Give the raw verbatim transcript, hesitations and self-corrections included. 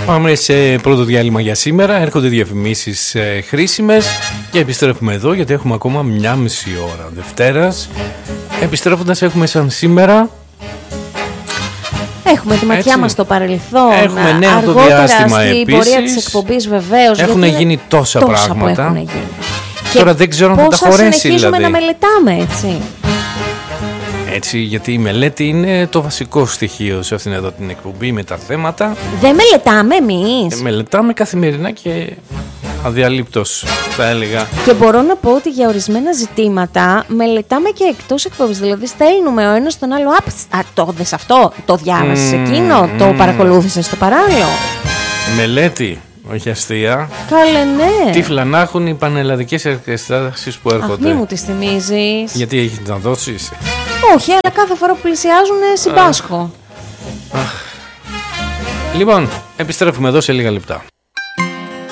Πάμε σε πρώτο διάλειμμα για σήμερα. Έρχονται διαφημίσεις ε, χρήσιμες και επιστρέφουμε εδώ γιατί έχουμε ακόμα μια μισή ώρα Δευτέρας. Επιστρέφοντας έχουμε σαν σήμερα. Έχουμε τη ματιά μας στο παρελθόν. Έχουμε νέο το διάστημα στην επίσης. πορεία της εκπομπής βεβαίως. Έχουν γίνει τόσα, τόσα πράγματα. Έχουν γίνει. Τώρα και δεν ξέρω αν θα τα χωρέσει. Πώς συνεχίζουμε δηλαδή να μελετάμε, έτσι. Έτσι, γιατί η μελέτη είναι το βασικό στοιχείο σε αυτήν εδώ την εκπομπή με τα θέματα. Δεν μελετάμε εμείς. Ε, μελετάμε καθημερινά και αδιαλείπτως, θα έλεγα. Και μπορώ να πω ότι για ορισμένα ζητήματα μελετάμε και εκτός εκπομπής. Δηλαδή, στέλνουμε ο ένας τον άλλο. Α, το δες αυτό, το διάβασες mm, εκείνο, mm. το παρακολούθησες στο παράλληλο. Μελέτη. Όχι αστεία. Καλέ, ναι. Τύφλα να έχουν οι πανελλαδικές εξετάσεις που έρχονται. Αχ, μη μου τις θυμίζεις. Γιατί έχεις να δώσεις? Όχι, αλλά κάθε φορά που πλησιάζουν συμπάσχω. Αχ. Λοιπόν, επιστρέφουμε εδώ σε λίγα λεπτά.